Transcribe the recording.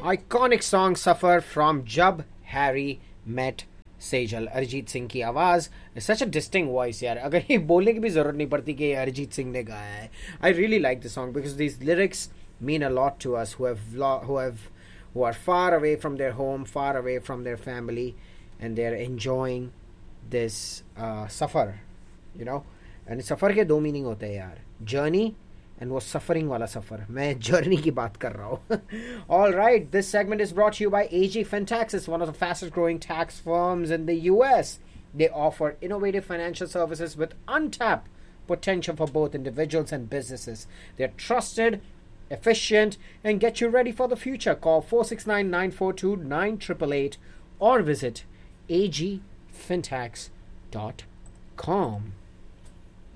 Iconic song suffer from जब Harry met Sejal, Arijit Singh की आवाज, सच अ डिस्टिंग वॉइस यार, अगर ये बोलने की भी जरूरत नहीं पड़ती कि ये अरिजीत सिंह ने गाया है. I really like the song because these lyrics mean a lot to us who are far away from their home, far away from their family, and they're enjoying this suffer, you know. And सफ़र के दो meaning होते हैं यार, journey and वो suffering वाला सफ़र. मैं journey की बात कर रहा हूँ. All right, this segment is brought to you by AG Fintax. It's one of the fastest growing tax firms in the US. They offer innovative financial services with untapped potential for both individuals and businesses. They're trusted, efficient, and get you ready for the future. Call 469-942-9888 or visit agfintax.com.